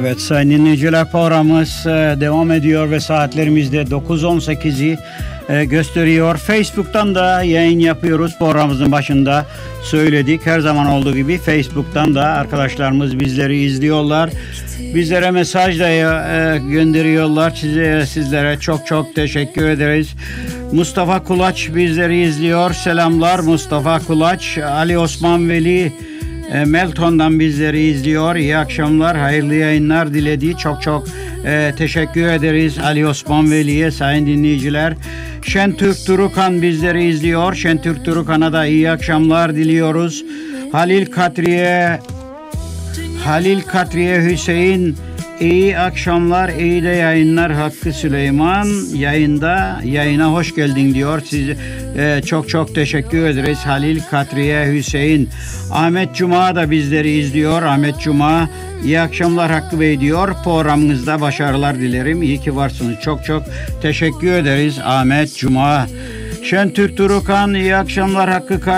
Evet sayın dinleyiciler, programımız devam ediyor ve saatlerimizde 9:18'i gösteriyor. Facebook'tan da yayın yapıyoruz. Programımızın başında söyledik. Her zaman olduğu gibi Facebook'tan da arkadaşlarımız bizleri izliyorlar. Bizlere mesaj da gönderiyorlar. Sizlere çok çok teşekkür ederiz. Mustafa Kulaç bizleri izliyor. Selamlar Mustafa Kulaç. Ali Osman Veli Melton'dan bizleri izliyor. İyi akşamlar, hayırlı yayınlar diledi. Çok çok teşekkür ederiz Ali Osman Veli'ye sayın dinleyiciler. Şentürk Turukan bizleri izliyor. Şentürk Turukan'a da iyi akşamlar diliyoruz. Halil Katriye Hüseyin, iyi akşamlar, iyi de yayınlar. Hakkı Süleyman yayına hoş geldin diyor. Size çok çok teşekkür ederiz. Halil Katriye Hüseyin. Ahmet Cuma da bizleri izliyor. Ahmet Cuma, iyi akşamlar Hakkı Bey diyor. Programınızda başarılar dilerim. İyi ki varsınız. Çok çok teşekkür ederiz Ahmet Cuma. Şentürk Turukan, iyi akşamlar Hakkı